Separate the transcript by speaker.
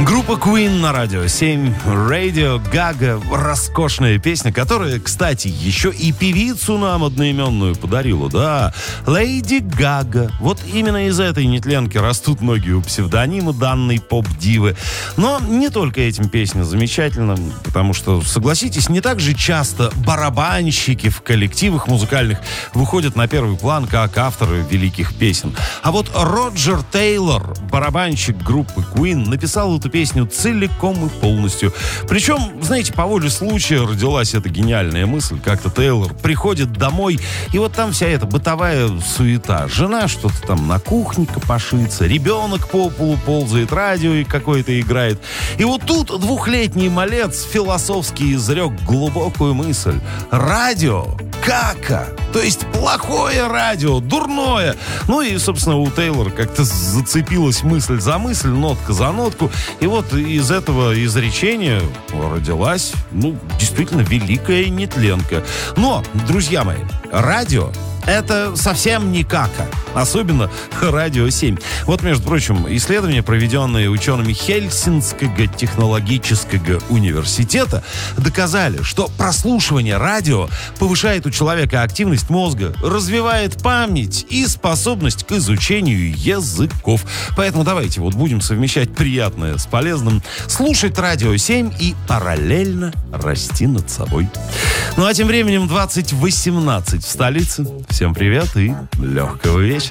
Speaker 1: Группа Queen на радио 7, Radio Gaga, роскошная песня, которая, кстати, еще и певицу нам одноименную подарила, да, Леди Гага. Вот именно из этой нетленки растут ноги у псевдонима данной поп-дивы. Но не только этим песня замечательна, потому что, согласитесь, не так же часто барабанщики в коллективах музыкальных выходят на первый план как авторы великих песен. А вот Роджер Тейлор, барабанщик группы Queen, написал эту песню целиком и полностью. Причем, знаете, по воле случая родилась эта гениальная мысль. Как-то Тейлор приходит домой, и вот там вся эта бытовая суета. Жена что-то там на кухне копошится, ребенок по полу ползает, радио и какое-то играет. И вот тут двухлетний малец философски изрек глубокую мысль. Радио кака. То есть плохое радио, дурное. Ну и, собственно, у Тейлора как-то зацепилась мысль за мысль, нотка за нотку. И вот из этого изречения родилась, действительно великая нетленка. Но, друзья мои, радио — это совсем не кака. Особенно радио 7. Вот, между прочим, исследования, проведенные учеными Хельсинского технологического университета, доказали, что прослушивание радио повышает у человека активность мозга, развивает память и способность к изучению языков. Поэтому давайте будем совмещать приятное с полезным, слушать радио 7 и параллельно расти над собой. Ну а тем временем 20:18 в столице. Всем привет и легкого вечера.